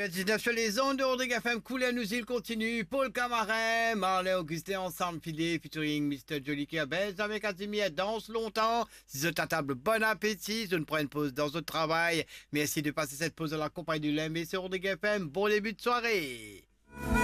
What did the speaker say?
19 sur les ondes de Rodrigue FM, Couleur nous il continue. Paul Camaret, Marley Augustin ensemble filé, featuring Mr. Jolly Kerbez avec Casimir danse longtemps. Si vous êtes à table, bon appétit. Je ne prends une pause dans votre travail. Merci de passer cette pause dans la compagnie du Lembe sur Rodrigue FM. Bon début de soirée.